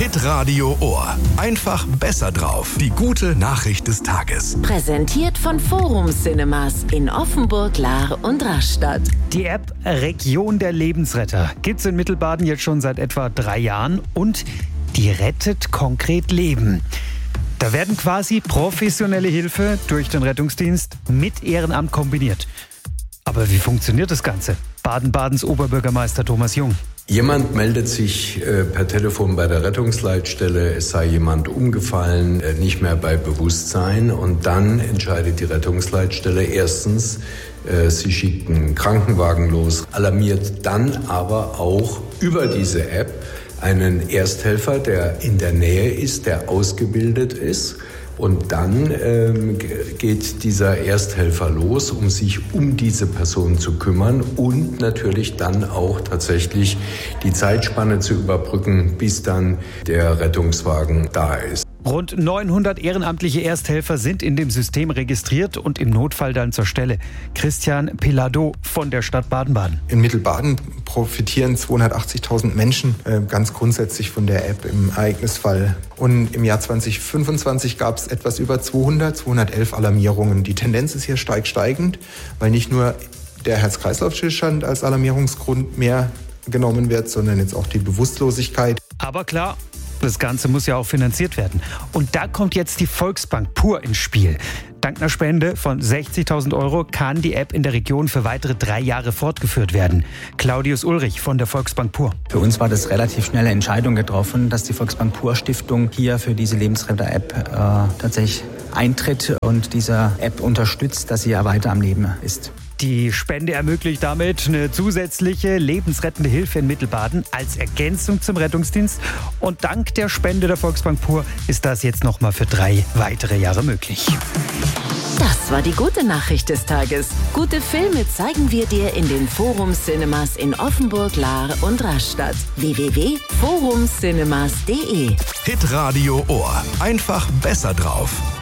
Hitradio Ohr. Einfach besser drauf. Die gute Nachricht des Tages. Präsentiert von Forum Cinemas in Offenburg, Lahr und Rastatt. Die App Region der Lebensretter gibt's in Mittelbaden jetzt schon seit etwa 3 Jahren und die rettet konkret Leben. Da werden quasi professionelle Hilfe durch den Rettungsdienst mit Ehrenamt kombiniert. Aber wie funktioniert das Ganze? Baden-Badens Oberbürgermeister Thomas Jung. Jemand meldet sich per Telefon bei der Rettungsleitstelle, es sei jemand umgefallen, nicht mehr bei Bewusstsein. Und dann entscheidet die Rettungsleitstelle erstens, sie schickt einen Krankenwagen los, alarmiert dann aber auch über diese App einen Ersthelfer, der in der Nähe ist, der ausgebildet ist. Und dann geht dieser Ersthelfer los, um sich um diese Person zu kümmern und natürlich dann auch tatsächlich die Zeitspanne zu überbrücken, bis dann der Rettungswagen da ist. Rund 900 ehrenamtliche Ersthelfer sind in dem System registriert und im Notfall dann zur Stelle. Christian Pilado von der Stadt Baden-Baden. In Mittelbaden profitieren 280.000 Menschen ganz grundsätzlich von der App im Ereignisfall. Und im Jahr 2025 gab es etwas über 211 Alarmierungen. Die Tendenz ist hier stark steigend, weil nicht nur der Herz-Kreislauf-Stillstand als Alarmierungsgrund mehr genommen wird, sondern jetzt auch die Bewusstlosigkeit. Aber klar, das Ganze muss ja auch finanziert werden. Und da kommt jetzt die Volksbank Pur ins Spiel. Dank einer Spende von 60.000 € kann die App in der Region für weitere 3 Jahre fortgeführt werden. Claudius Ulrich von der Volksbank Pur. Für uns war das relativ schnelle Entscheidung getroffen, dass die Volksbank Pur Stiftung hier für diese Lebensretter-App tatsächlich eintritt und diese App unterstützt, dass sie ja weiter am Leben ist. Die Spende ermöglicht damit eine zusätzliche lebensrettende Hilfe in Mittelbaden als Ergänzung zum Rettungsdienst. Und dank der Spende der Volksbank Pur ist das jetzt nochmal für 3 weitere Jahre möglich. Das war die gute Nachricht des Tages. Gute Filme zeigen wir dir in den Forum Cinemas in Offenburg, Lahr und Rastatt. www.forumcinemas.de Hitradio Ohr. Einfach besser drauf.